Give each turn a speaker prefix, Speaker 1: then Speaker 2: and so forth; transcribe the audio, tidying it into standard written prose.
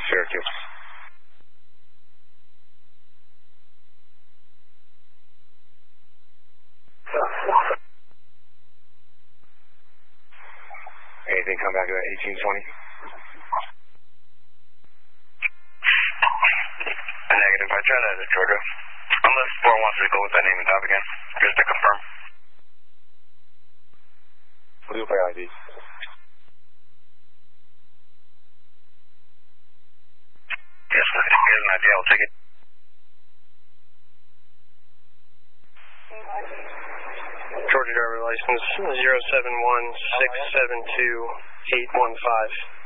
Speaker 1: Syracuse. Anything come back to that 1820?
Speaker 2: Negative. I tried that at Georgia. Unless 4 wants to go with that name and time again, just to confirm.
Speaker 1: We'll do it by ID.
Speaker 2: Yes, here's an idea. I'll take it.
Speaker 3: Georgia driver license 071672815.